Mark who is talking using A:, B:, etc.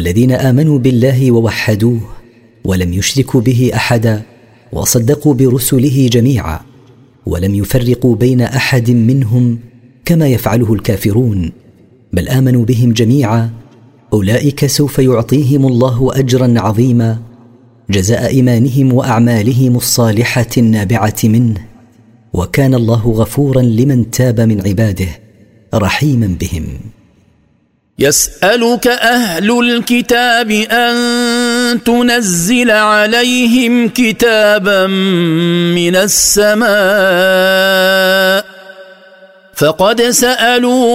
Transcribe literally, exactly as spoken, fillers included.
A: والذين آمنوا بالله ووحدوه ولم يشركوا به أحدا وصدقوا برسله جميعا ولم يفرقوا بين أحد منهم كما يفعله الكافرون، بل آمنوا بهم جميعا، أولئك سوف يعطيهم الله أجرا عظيما جزاء إيمانهم وأعمالهم الصالحة النابعة منه، وكان الله غفورا لمن تاب من عباده رحيما بهم.
B: يسألك أهل الكتاب أن تنزل عليهم كتابا من السماء فقد سألوا